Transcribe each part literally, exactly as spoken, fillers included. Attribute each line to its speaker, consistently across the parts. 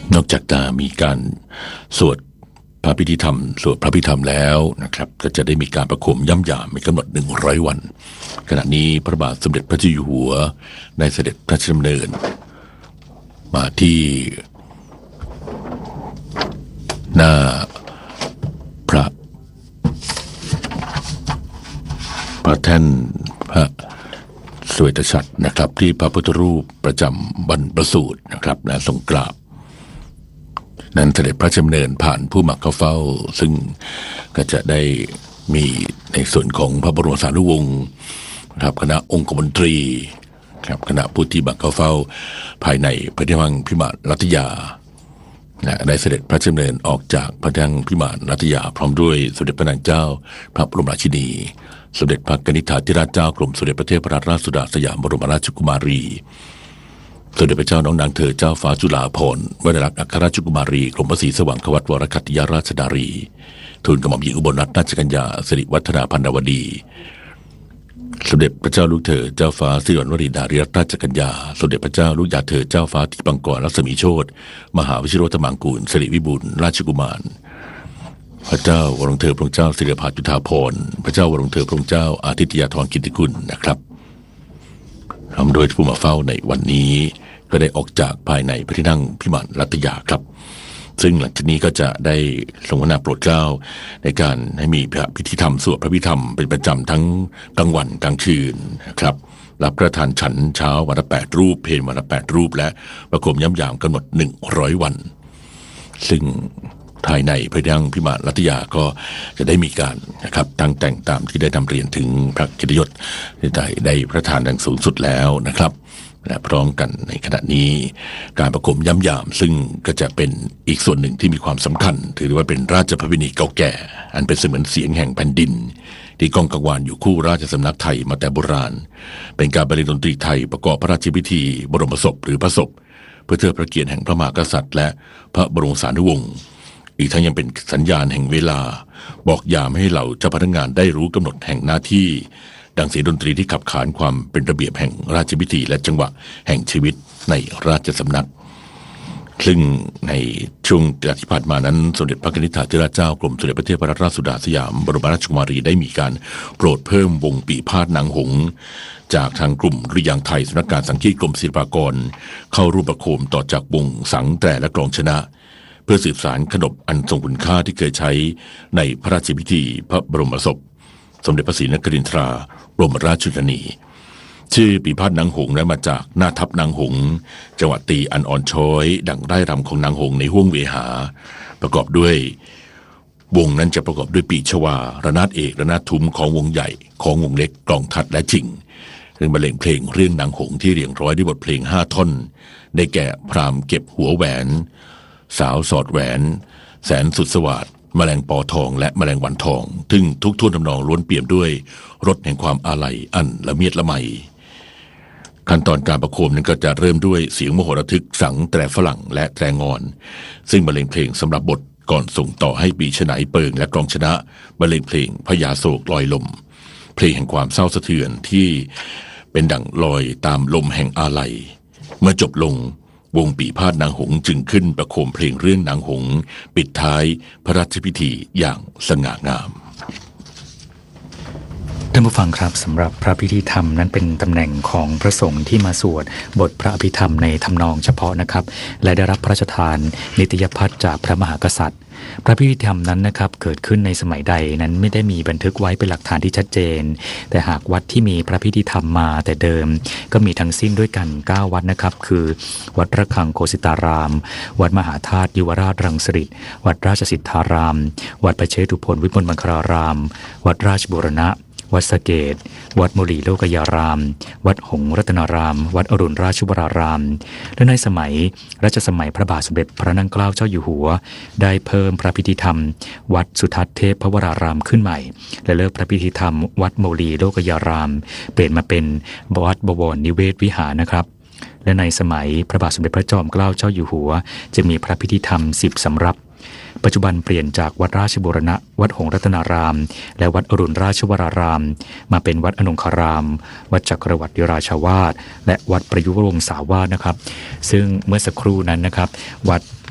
Speaker 1: นอกจากจะมีการสวดพระพิธีธรรมสวดพระพิธรรมแล้วนะครับก็จะได้มีการประโคมย่ำหยามในกำหนดหนึ่งร้อยวันขณะนี้พระบาทสมเด็จพระเจ้าอยู่หัวได้เสด็จพระราชดำเนินมาที่หน้าพระพระแท่นพระสเวตฉัตรนะครับที่พระพุทธรูปประจำบรรพสูตรนะครับและทรงกราบนั้นเสด็จพระราชดำเนินผ่านผู้หมักเข้าเฝ้าซึ่งก็จะได้มีในส่วนของพระบรมสารีริกธาตุวงศ์นะครับคณะองคมนตรีครับคณะผู้ที่หมักเข้าเฝ้าภายในพระที่นั่งพิมานรัตยาและได้เสด็จพระราชดำเนินออกจากพระที่นั่งพิมานรัตยาพร้อมด้วยสมเด็จพระนางเจ้าพระบรมราชินีสมเด็จพระกนิษฐาธิราชเจ้ากรมสมเด็จพระเทพรัตนราชสุดาสยามบรมราชกุมารีสมเด็จพระเจ้าน้องนางเธอเจ้าฟ้าจุฬาภรณ์วรรณรัตนอัครราชกุมารีกรมพระศรีสว่างควัตวรคัตติยราชดารีทูลกระหม่อมหญิงอุบลรัตนราชกัญญาสิริวัฒนาพันนวดีสมเด็จพระเจ้าลูกเธอเจ้าฟ้าสิริวัณวรีนารีรัตนราชกัญญาสมเด็จพระเจ้าลูกยาเธอเจ้าฟ้าทิปังกรรัศมีโชติมหาวชิโรธมังกูลสิริวิบูลย์ราชกุมารพระเจ้าวรวงเธอพระองค์เจ้าสิริภาจุฑาภรณ์พระเจ้าวรวงเธอพระองค์เจ้าอาทิตยาธรกิตติคุณนะครับทำโดยผู้มาเฝ้าในวันนี้ก็ได้ออกจากภายในพระที่นั่งพิมานรัตยาครับซึ่งหลังจากนี้ก็จะได้ทรงพระนามโปรดเกล้าในการให้มีพระพิธีธรรมสวดพระพิธรรมเป็นประจำทั้งกลางวันกลางคืนนะครับรับประทานฉันเช้าวันละแปดรูปเพลวันละแปดรูปและประโคมย่ำยามกำหนดหนึ่งร้อยวันซึ่งภายในพระที่นั่งพิมานรัตยาก็จะได้มีการนะครับตั้งแต่งตามที่ได้นำเรียนถึงพระเกียรติยศที่ได้ได้ประทานดังสูงสุดแล้วนะครับและพร้อมกันในขณะนี้การประโคมย่ำยามซึ่งก็จะเป็นอีกส่วนหนึ่งที่มีความสำคัญถือว่าเป็นราชประเพณีเก่าแก่อันเป็นเสมือนเสียงแห่งแผ่นดินที่ก้องกังวานอยู่คู่ราชสำนักไทยมาแต่โบราณเป็นการบรรเลงดนตรีไทยประกอบพระราชพิธีบรมศพหรือพระศพเพื่อเทิดพระเกียรติแห่งพระมหากษัตริย์และพระบรมสารีวงศ์อีกทั้งยังเป็นสัญญาณแห่งเวลาบอกยามให้เหล่าเจ้าพนักงานได้รู้กำหนดแห่งหน้าที่ดังเสียงดนตรีที่ขับขานความเป็นระเบียบแห่งราชพิธีและจังหวะแห่งชีวิตในราชสำนักซึ่งในช่วงที่ผ่านมานั้นสมเด็จพระกนิษฐาธิราชเจ้ากรมสมเด็จพระเทพรัตนราชสุดาสยามบรมราชกุมารีได้มีการโปรดเพิ่มวงปีพาทย์นางหงส์จากทางกลุ่มดุริยางค์ไทยสำนักงานสังฆีตกรมศิลปากรเข้าร่วมประโคมต่อจากวงสังแตรและกลองชนะเพื่อสืบสานขนบอันทรงคุณค่าที่เคยใช้ในพระราชพิธีพระบรมศพสมเด็จพระศรีนครินทราบรมราชชนนีชื่อปีพาทย์นางหงส์นั้นมาจากหน้าทัพนางหงส์จังหวะตีอันอ่อนช้อยดังไร่รำของนางหงส์ในห้วงเวหาประกอบด้วยวงนั้นจะประกอบด้วยปีชวาระนาดเอกระนาดทุ้มของวงใหญ่ของวงเล็กกลองทัดและจิงซึ่งบรรเลงเพลงเรื่องนางหงส์ที่เรียงร้อยด้วยบทเพลงห้าท่อนได้แก่พราหมณ์เก็บหัวแหวนสาวสอดแหวนแสนสุดสวัสดิ์แมลงปอทองและแมลงวันทองซึ่งทุกท่วนทำนองล้วนเปี่ยมด้วยรสแห่งความอาลัยอันละเมียดละไมขั้นตอนการประโคมนั้นก็จะเริ่มด้วยเสียงมโหระทึกสังแตรฝรั่งและแตรงอนซึ่งบรรเลงเพลงสำหรับบทก่อนส่งต่อให้ปีฉไนเปิงและกลองชนะบรรเลงเพลงพญาโศกลอยลมเพลงแห่งความเศร้าสะเทือนที่เป็นดั่งลอยตามลมแห่งอาลัยเมื่อจบลงวงปีพาทย์นางหงส์จึงขึ้นประโคมเพลงเรื่องนางหงส์ปิดท้ายพระราชพิธีอย่างสง่างาม
Speaker 2: ท่านผู้ฟังครับสำหรับพระพิธีธรรมนั้นเป็นตำแหน่งของพระสงฆ์ที่มาสวดบทพระอภิธรรมในทำนองเฉพาะนะครับและได้รับพระราชทานนิตยพัฒน์จากพระมหากษัตริย์พระพิธีธรรมนั้นนะครับเกิดขึ้นในสมัยใดนั้นไม่ได้มีบันทึกไว้เป็นหลักฐานที่ชัดเจนแต่หากวัดที่มีพระพิธีธรรมมาแต่เดิมก็มีทั้งสิ้นด้วยกันเก้าวัดนะครับคือวัดระฆังโคสิตารามวัดมหาธาตุยุวราชรังสิตวัดราชสิทธารามวัดประเชตุพนวิมลมังคลารามวัดราชบูรณะวัดสะเกษวัดโมลีโลกยารามวัดหงส์รัตนารามวัดอรุณราชวรารามและในสมัยรัชสมัยพระบาทสมเด็จพระนั่งเกล้าเจ้าอยู่หัวได้เพิ่มพระพิธีธรรมวัดสุทัศน์เทพวรารามขึ้นใหม่และเลิกพระพิธีธรรมวัดโมลีโลกยารามเปลี่ยนมาเป็นวัดบวรนิเวศวิหารนะครับและในสมัยพระบาทสมเด็จพระจอมเกล้าเจ้าอยู่หัวจะมีพระพิธีธรรมสิบสำรับปัจจุบันเปลี่ยนจากวัดราชบูรณะวัดหงส์รัตนารามและวัดอรุณราชวรารามมาเป็นวัดอนงคารามวัดจักรวรรดิราชาวาสและวัดประยุรวงศาวาสนะครับซึ่งเมื่อสักครู่นั้นนะครับวัด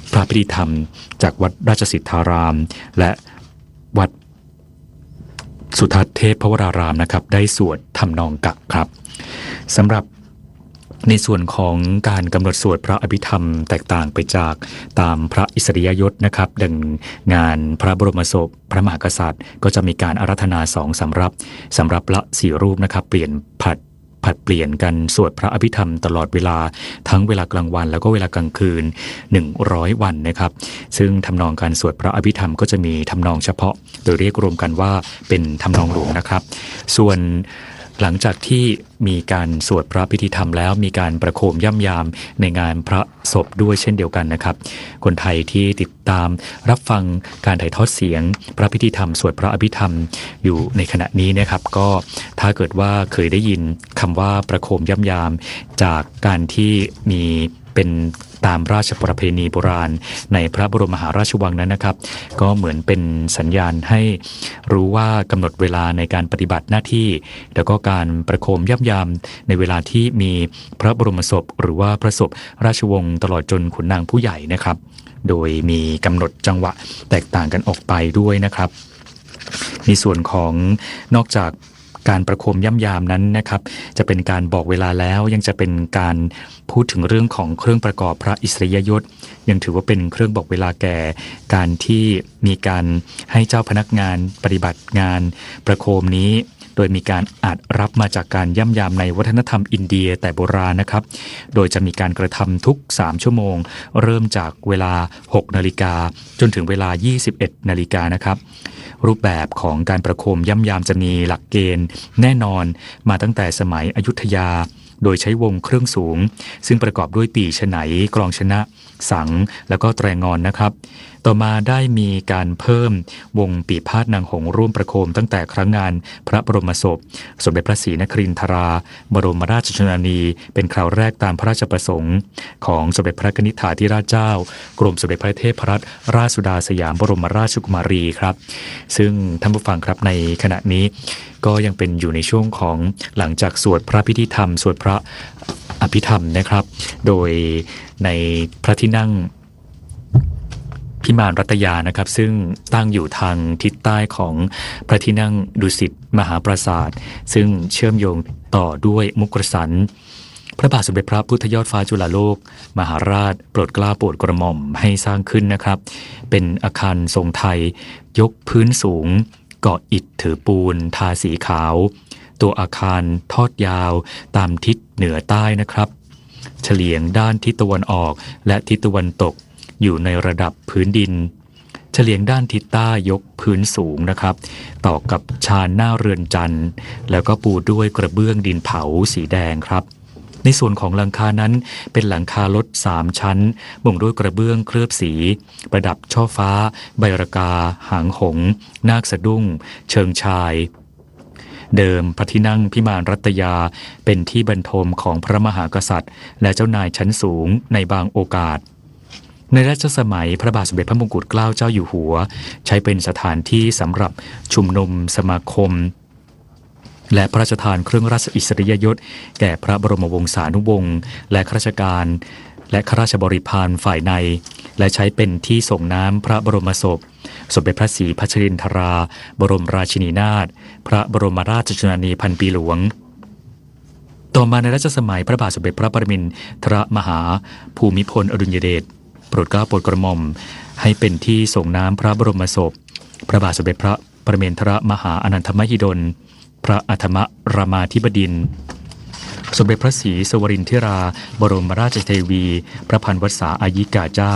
Speaker 2: พระพิธีธรรมจากวัดราชสิทธารามและวัดสุทัศน์เทพวรารามนะครับได้สวดทำนองกักครับสำหรับในส่วนของการกำหนดสวดพระอภิธรรมแตกต่างไปจากตามพระอิสริยยศนะครับดังงานพระบรมศพพระมหากษัตริย์ก็จะมีการอาราธนาสองสำรับสำหรับละสี่รูปนะครับเปลี่ยนผัดผัดเปลี่ยนกันสวดพระอภิธรรมตลอดเวลาทั้งเวลากลางวันแล้วก็เวลากลางคืนหนึ่งร้อยวันนะครับซึ่งทำนองการสวดพระอภิธรรมก็จะมีทำนองเฉพาะโดยเรียกรวมกันว่าเป็นทำนองหลวงนะครับส่วนหลังจากที่มีการสวดพระพิธีธรรมแล้วมีการประโคมย่ำยามในงานพระศพด้วยเช่นเดียวกันนะครับคนไทยที่ติดตามรับฟังการถ่ายทอดเสียงพระพิธีธรรมสวดพระอภิธรรมอยู่ในขณะนี้นะครับก็ถ้าเกิดว่าเคยได้ยินคำว่าประโคมย่ำยามจากการที่มีเป็นตามราชประเพณีโบราณในพระบรมมหาราชวังนั้นนะครับก็เหมือนเป็นสัญญาณให้รู้ว่ากำหนดเวลาในการปฏิบัติหน้าที่แล้วก็การประโคมย่ำยามในเวลาที่มีพระบรมศพหรือว่าพระศพราชวงศ์ตลอดจนขุนนางผู้ใหญ่นะครับโดยมีกำหนดจังหวะแตกต่างกันออกไปด้วยนะครับในส่วนของนอกจากการประโคมย่ำยามนั้นนะครับจะเป็นการบอกเวลาแล้วยังจะเป็นการพูดถึงเรื่องของเครื่องประกอบพระอิสริยยศยังถือว่าเป็นเครื่องบอกเวลาแก่การที่มีการให้เจ้าพนักงานปฏิบัติงานประโคมนี้โดยมีการอาจรับมาจากการย่ำยามในวัฒนธรรมอินเดียแต่โบราณนะครับโดยจะมีการกระทำทุกสามชั่วโมงเริ่มจากเวลาหกนาฬิกาจนถึงเวลายี่สิบเอ็ดนาฬิกานะครับรูปแบบของการประโคมย่ำยามจะมีหลักเกณฑ์แน่นอนมาตั้งแต่สมัยอยุธยาโดยใช้วงเครื่องสูงซึ่งประกอบด้วยปี่ฉไนกลองชนะสังแล้วก็แตรงอนนะครับต่อมาได้มีการเพิ่มวงปีพาทย์นางหงส์ร่วมประโคมตั้งแต่ครั้งงานพระบรมศพสมเด็จพระศรีนครินทราบรมราชชนนีเป็นคราวแรกตามพระราชประสงค์ของสมเด็จพระนิธิธิราชเจ้ากรมสมเด็จพระเทพรัตนราชสุดาสยามบรมราชกุมารีครับซึ่งท่านผู้ฟังครับในขณะนี้ก็ยังเป็นอยู่ในช่วงของหลังจากสวดพระพิธีธรรมสวดพระอภิธรรมนะครับโดยในพระที่นั่งพิมานรัตยานะครับซึ่งตั้งอยู่ทางทิศใต้ของพระที่นั่งดุสิตมหาปราสาทซึ่งเชื่อมโยงต่อด้วยมุกสันพระบาทสมเด็จพระพุทธยอดฟ้าจุฬาโลกมหาราชโปรดเกล้าโปรดกระหม่อมให้สร้างขึ้นนะครับเป็นอาคารทรงไทยยกพื้นสูงเกาะอิฐถือปูนทาสีขาวตัวอาคารทอดยาวตามทิศเหนือใต้นะครับเฉลียงด้านทิศตะวันออกและทิศตะวันตกอยู่ในระดับพื้นดินเฉลียงด้านทิศใต้ยกพื้นสูงนะครับต่อกับชานหน้าเรือนจันทร์แล้วก็ปูด้วยกระเบื้องดินเผาสีแดงครับในส่วนของหลังคานั้นเป็นหลังคารถสามชั้นมุงด้วยกระเบื้องเคลือบสีประดับช่อฟ้าใบรากาหางหงส์นาคสะดุ้งเชิงชายเดิมพระที่นั่งพิมานรัตยาเป็นที่บรรทมของพระมหากษัตริย์และเจ้านายชั้นสูงในบางโอกาสในรัชสมัยพระบาทสมเด็จพระมงกุฎเกล้าเจ้าอยู่หัวใช้เป็นสถานที่สำหรับชุมนุมสมาคมและพระราชทานเครื่องราชอิสริยยศแก่พระบรมวงศานุวงศ์และข้าราชการและข้าราชบริพารฝ่ายในและใช้เป็นที่ส่งน้ำพระบรมศพสมเด็จพระศรีพัชรินทราบรมราชินีนาถพระบรมราชชนนีพันปีหลวงต่อมาในรัชสมัยพระบาทสมเด็จพระปรมินทรมหาภูมิพลอดุลยเดชโปรดเกล้าโปรดกระหม่อมให้เป็นที่ส่งน้ำพระบรมศพพระบาทสมเด็จพระปรมินทรมหาอนันทมหิดลพระอัฐมรามาธิบดินทร์สมเด็จพระศรีสวรินทราบรมราชเทวีพระพันวษาอายิกาเจ้า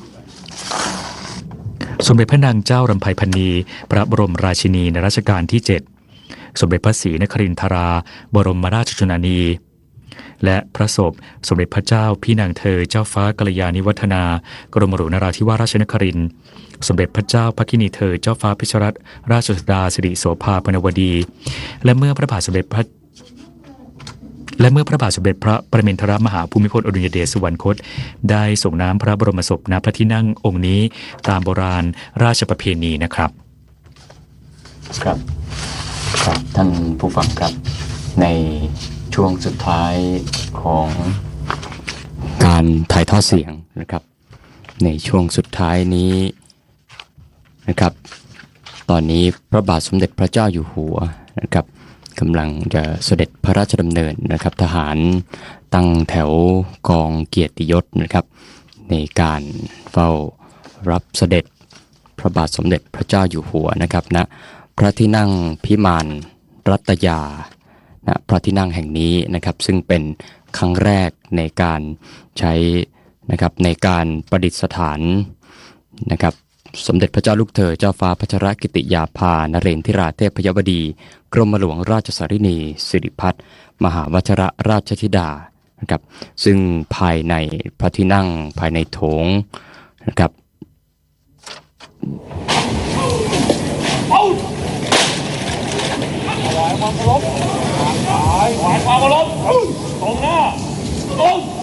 Speaker 2: สมเด็จพระนางเจ้ารำไพพรรณีพระบรมราชินีในรัชกาลที่เจ็ดสมเด็จพระศรีนครินทราบรมราชชนนีและพระศพสมเด็จพระเจ้าพี่นางเธอเจ้าฟ้ากัลยาณิวัฒนากรมหลวงนราธิวาสราชนครินทร์สมเด็จพระเจ้าพระกินีเธอเจ้าฟ้าเพชรรัตนราชสุดาสิริโสภาพนวดีและเมื่อพระบาทสมเด็จพระและเมื่อพระบาทสมเด็จพระปรมินทรมหาภูมิพลอดุลยเดชสุวรรณคตได้ส่งน้ำพระบรมศพณพระที่นั่งองค์นี้ตามโบราณราชประเพณีนะครับ
Speaker 3: ครับครับท่านผู้ฟังครับในช่วงสุดท้ายของการถ่ายทอดเสียงนะครับในช่วงสุดท้ายนี้นะครับตอนนี้พระบาทสมเด็จพระเจ้าอยู่หัวนะครับกำลังจะเสด็จพระราชดำเนินนะครับทหารตั้งแถวกองเกียรติยศนะครับในการเฝ้ารับเสด็จพระบาทสมเด็จพระเจ้าอยู่หัวนะครับณนะพระที่นั่งพิมานรัตยานะพระที่นั่งแห่งนี้นะครับซึ่งเป็นครั้งแรกในการใช้นะครับในการประดิษฐานนะครับสมเด็จพระเจ้าลูกเธอเจ้าฟ้าพัชรกิติยาภานเรนทิราเทพยวดีกรมหลวงราชสารินีสิริพัฒน์มหาวชิรราชธิดานะครับซึ่งภายในพระที่นั่งภายในโถงนะครับ
Speaker 4: ถวายความเคารพถวายความเคารพตรงหน้าตรง